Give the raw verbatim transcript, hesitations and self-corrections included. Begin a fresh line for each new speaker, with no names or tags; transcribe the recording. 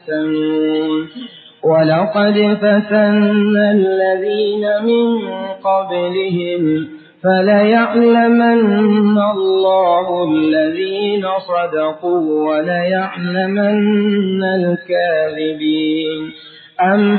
يفتنون ولقد فتنا الذين من قبلهم فليعلمن الله الذين صدقوا وليعلمن الكاذبين. أم